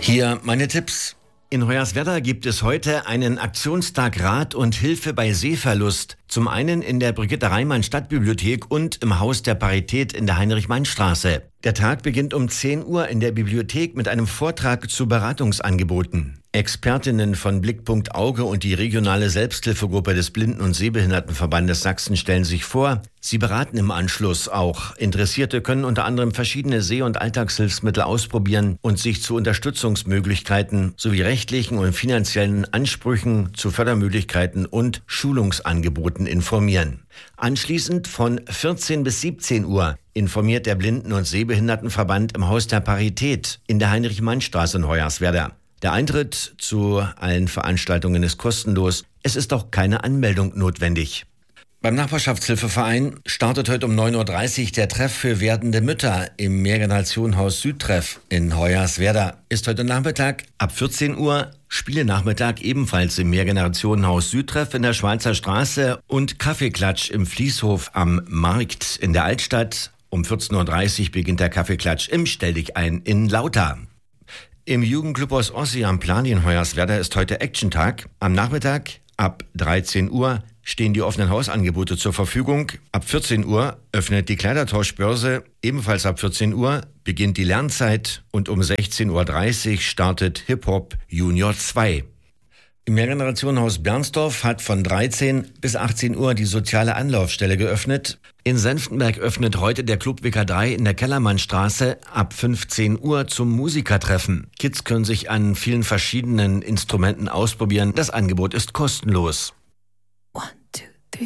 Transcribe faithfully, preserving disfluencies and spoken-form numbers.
Hier meine Tipps. In Hoyerswerda gibt es heute einen Aktionstag Rat und Hilfe bei Sehverlust. Zum einen in der Brigitte Reimann Stadtbibliothek und im Haus der Parität in der Heinrich-Mann-Straße. Der Tag beginnt um zehn Uhr in der Bibliothek mit einem Vortrag zu Beratungsangeboten. Expertinnen von Blickpunkt Auge und die regionale Selbsthilfegruppe des Blinden- und Sehbehindertenverbandes Sachsen stellen sich vor. Sie beraten im Anschluss auch. Interessierte können unter anderem verschiedene Seh- und Alltagshilfsmittel ausprobieren und sich zu Unterstützungsmöglichkeiten sowie rechtlichen und finanziellen Ansprüchen zu Fördermöglichkeiten und Schulungsangeboten informieren. Anschließend von vierzehn bis siebzehn Uhr informiert der Blinden- und Sehbehindertenverband im Haus der Parität in der Heinrich-Mann-Straße in Hoyerswerda. Der Eintritt zu allen Veranstaltungen ist kostenlos. Es ist auch keine Anmeldung notwendig. Beim Nachbarschaftshilfeverein startet heute um neun Uhr dreißig der Treff für werdende Mütter im Mehrgenerationenhaus Südtreff in Hoyerswerda. Ist heute Nachmittag ab vierzehn Uhr, Spielenachmittag ebenfalls im Mehrgenerationenhaus Südtreff in der Schweizer Straße und Kaffeeklatsch im Fließhof am Markt in der Altstadt. Um vierzehn Uhr dreißig beginnt der Kaffeeklatsch im Stelldichein in Lauter. Im Jugendclub aus Ossi am Plan in Hoyerswerda ist heute Action-Tag. Am Nachmittag ab dreizehn Uhr stehen die offenen Hausangebote zur Verfügung. Ab vierzehn Uhr öffnet die Kleidertauschbörse. Ebenfalls ab vierzehn Uhr beginnt die Lernzeit und um sechzehn Uhr dreißig startet Hip-Hop Junior zwei. Im Mehrgenerationenhaus Bernsdorf hat von dreizehn bis achtzehn Uhr die soziale Anlaufstelle geöffnet. In Senftenberg öffnet heute der Club W K drei in der Kellermannstraße ab fünfzehn Uhr zum Musikertreffen. Kids können sich an vielen verschiedenen Instrumenten ausprobieren. Das Angebot ist kostenlos.